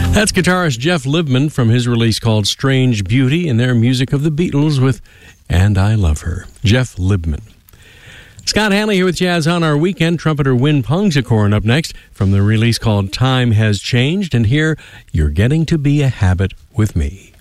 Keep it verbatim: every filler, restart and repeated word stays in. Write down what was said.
That's guitarist Jeff Libman from his release called Strange Beauty, and their music of the Beatles with And I Love Her. Jeff Libman. Scott Hanley here with Jazz on Our Weekend. Trumpeter Win Pongsakorn up next from the release called Time Has Changed. And here, You're Getting to Be a Habit with Me.